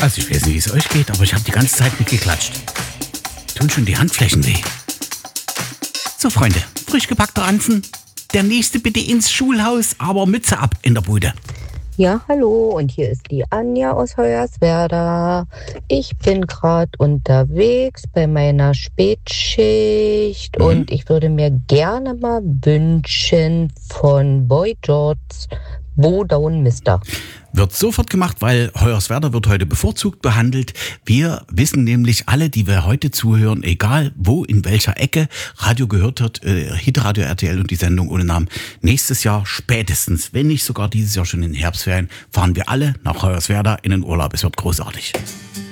Also ich weiß nicht, wie es euch geht, aber ich habe die ganze Zeit mitgeklatscht. Tun schon die Handflächen weh. So Freunde, frisch gebackter Ranzen. Der nächste bitte ins Schulhaus, aber Mütze ab in der Bude. Ja, hallo, und hier ist die Anja aus Hoyerswerda. Ich bin gerade unterwegs bei meiner Spätschicht und ich würde mir gerne mal wünschen von Boy George Bo Down Mister. Wird sofort gemacht, weil Hoyerswerda wird heute bevorzugt behandelt. Wir wissen nämlich alle, die wir heute zuhören, egal wo, in welcher Ecke Radio gehört wird, Hitradio RTL und die Sendung ohne Namen. Nächstes Jahr spätestens, wenn nicht sogar dieses Jahr schon in den Herbstferien, fahren wir alle nach Hoyerswerda in den Urlaub. Es wird großartig.